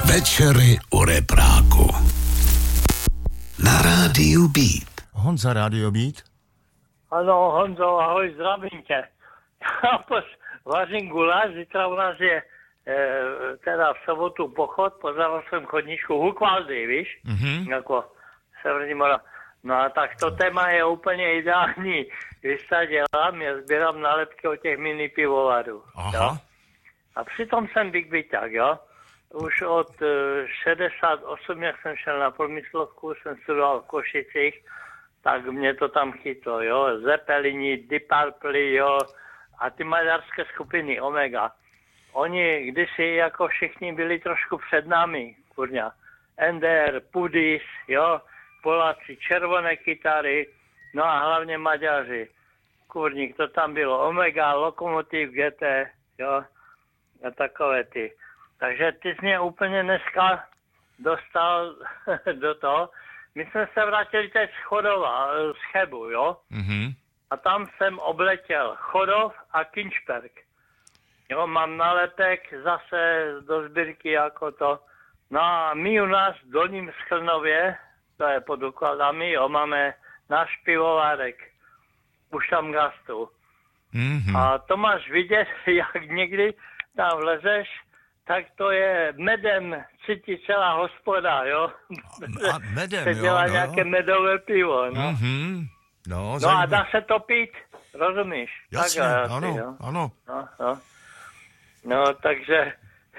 Večery u repráku. Na rádiu Beat. Honza, rádio Beat. Ano, Honzo, ahoj, zdravím tě. Já vařím guláš, zítra u nás je teda v sobotu pochod, po závodském chodníčku Hukvaldy, víš? Mm-hmm. Jako Severní Mora. No a tak to téma je úplně ideální. Když se dělám, já sbírám nálepky od těch mini pivovarů. Jo? A přitom jsem Big Byťák, jo? Už od 68, jak jsem šel na průmyslovku, jsem studoval v Košicích, tak mě to tam chytlo, jo? Zeppelini, Deep Purple, jo? A ty maďarské skupiny Omega. Oni kdysi jako všichni byli trošku před námi, kurňa. Ender, Pudis, jo? Poláci, červené kytary, no a hlavně Maďaři. Kurník, to tam bylo Omega, Lokomotiv, GT, jo? A takové ty. Takže ty jsi mě úplně dneska dostal do toho. My jsme se vrátili teď z Chodova, z Chebu, jo? Mm-hmm. A tam jsem obletěl Chodov a Kinčberg. Jo, mám nálepek zase do sbírky jako to. No a my u nás v Dolním Schrnově, to je pod ukladami, jo, máme náš pivovárek. Už tam gastu. Mm-hmm. A to máš vidět, jak někdy tam vlezeš, tak to je medem cítí celá hospoda, jo. A medem, se dělá nějaké medové pivo, no. Mm-hmm. No a dá se to pít, rozumíš? Jasně, tak, ano, jo. ano. No, takže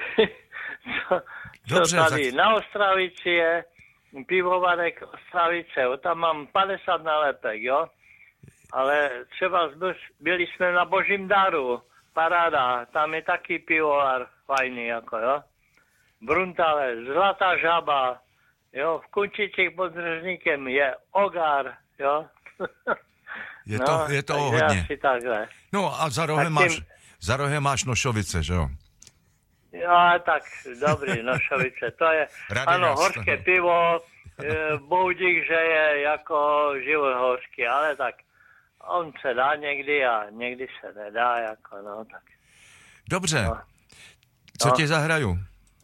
Dobře, co tady na Ostravici je pivovarek Ostravice, jo, tam mám 50 nálepek, jo. Ale třeba byli jsme na Božím daru, paráda, tam je taky pivovar fajný, jako jo. Bruntale, Zlatá žaba, jo, v Kunčicích pod Držníkem je Ogar, jo. Je to hodně. Asi takhle. No a za rohem máš Nošovice, že jo? Jo, tak dobrý, Nošovice, to je, ano, horské pivo, boudík, že je jako život horský, ale tak on se dá někdy a někdy se nedá, jako no, tak. Dobře, co ti zahraju?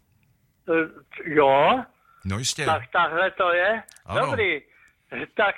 Jo? No jistě. Tak takhle to je? Ano. Dobrý, tak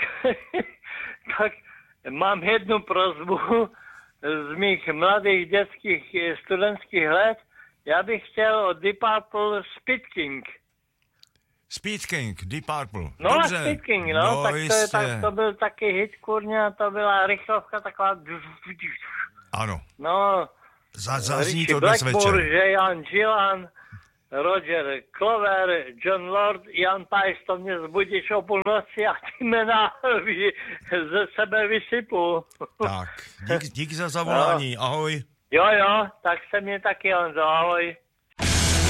mám jednu prosbu z mých mladých dětských studentských let. Já bych chtěl od Deep Purple Speed King. Speed King, Deep Purple. No dobře. Speed King, no tak to byl taky hit, kurňa, to byla rychlovka taková. Ano. No. Zazní to dnes Blackmore, večer. Jan Gillan, Roger Clover, John Lord, Jan Pajs, to mě zbudíš o půlnoci a ty jména ze sebe vysypu. Tak, díky za zavolání, ahoj. Jo, tak se mě taky, Honzo, ahoj.